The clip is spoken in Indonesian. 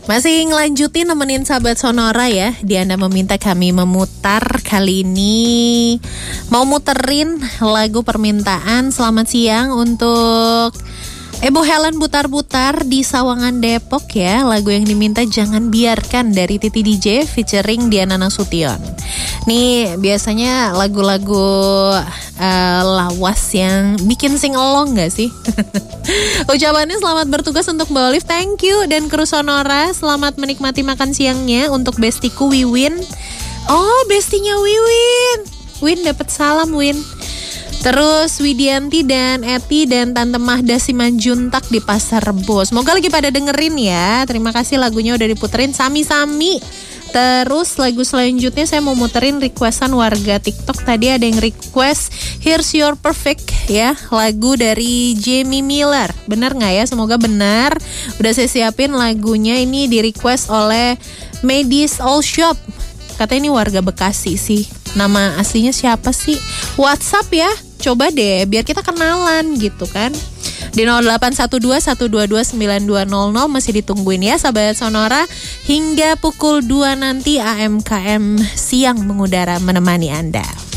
Masih ngelanjutin nemenin sahabat Sonora ya. Diana meminta kami memutar. Kali ini mau muterin lagu permintaan. Selamat siang untuk Ibu Helen Butar-Butar di Sawangan Depok ya. Lagu yang diminta Jangan Biarkan dari Titi DJ featuring Diana Nasution. Nih biasanya lagu-lagu lawas yang bikin sing along gak sih? Ucapannya selamat bertugas untuk Mbak Olive, thank you. Dan kru Sonora, selamat menikmati makan siangnya untuk bestiku Wiwin. Oh, bestinya Wiwin. Win dapat salam Win. Terus Widianti dan Eti dan Tante Mahda Simanjuntak di Pasar Rebo. Semoga lagi pada dengerin ya. Terima kasih, lagunya udah diputerin sami-sami. Terus lagu selanjutnya saya mau muterin requestan warga TikTok. Tadi ada yang request Here's Your Perfect ya, lagu dari Jamie Miller. Benar gak ya? Semoga benar. Udah saya siapin lagunya, ini di request oleh Medis All Shop. Katanya ini warga Bekasi sih. Nama aslinya siapa sih? WhatsApp ya, coba deh biar kita kenalan gitu kan. Di 0812-122-9200 masih ditungguin ya sahabat Sonora. Hingga pukul 2 nanti AMKM Siang mengudara menemani Anda.